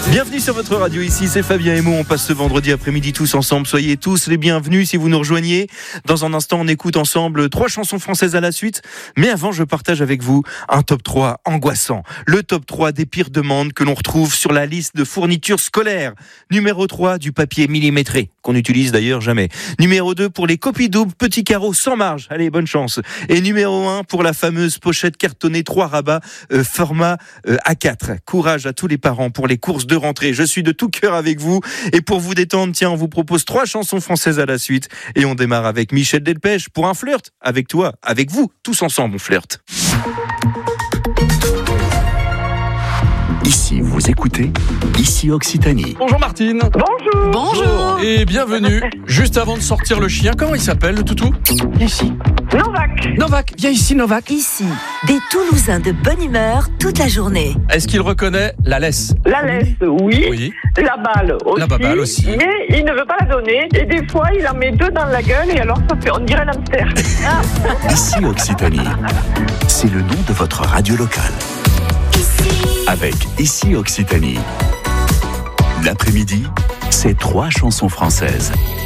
Bienvenue sur votre radio, ici c'est Fabien et Mo, on passe ce vendredi après-midi tous ensemble, soyez tous les bienvenus si vous nous rejoignez. Dans un instant on écoute ensemble 3 chansons françaises à la suite, mais avant je partage avec vous un top 3 angoissant, le top 3 des pires demandes que l'on retrouve sur la liste de fournitures scolaires. Numéro 3, du papier millimétré, qu'on n'utilise d'ailleurs jamais. Numéro 2, pour les copies doubles, petits carreaux sans marge, allez bonne chance. Et numéro 1, pour la fameuse pochette cartonnée 3 rabats format A4. Courage à tous les parents pour les courses de rentrée. Je suis de tout cœur avec vous. Et pour vous détendre, tiens, on vous propose 3 chansons françaises à la suite. Et on démarre avec Michel Delpech pour un flirt. Avec toi, avec vous, tous ensemble, on flirte. Ici, vous écoutez Ici Occitanie. Bonjour Martine. Bonjour. Bonjour. Et bienvenue. Juste avant de sortir le chien, comment il s'appelle le toutou? Ici. Novak. Novak, viens ici Novak. Ici, des Toulousains de bonne humeur toute la journée. Est-ce qu'il reconnaît la laisse? La laisse, oui. Oui. La balle aussi. La baballe aussi. Mais il ne veut pas la donner. Et des fois, il en met 2 dans la gueule et alors ça fait, on dirait l'hamster. Ici Occitanie. C'est le nom de votre radio locale. Avec Ici Occitanie. L'après-midi, c'est 3 chansons françaises.